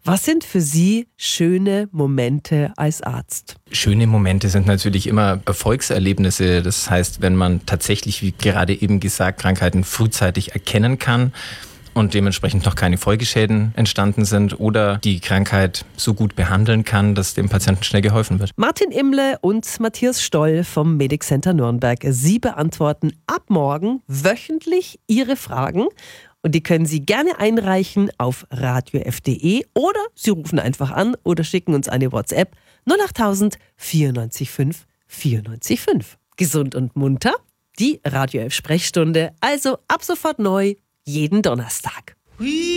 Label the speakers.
Speaker 1: Was sind für Sie schöne Momente als Arzt?
Speaker 2: Schöne Momente sind natürlich immer Erfolgserlebnisse. Das heißt, wenn man tatsächlich, wie gerade eben gesagt, Krankheiten frühzeitig erkennen kann und dementsprechend noch keine Folgeschäden entstanden sind oder die Krankheit so gut behandeln kann, dass dem Patienten schnell geholfen wird.
Speaker 1: Martin Imle und Matthias Stoll vom Medic Center Nürnberg. Sie beantworten ab morgen wöchentlich Ihre Fragen. Und die können Sie gerne einreichen auf radiof.de oder Sie rufen einfach an oder schicken uns eine WhatsApp 08000 94 5 94 5. Gesund und munter, die Radio F Sprechstunde, also ab sofort neu, jeden Donnerstag.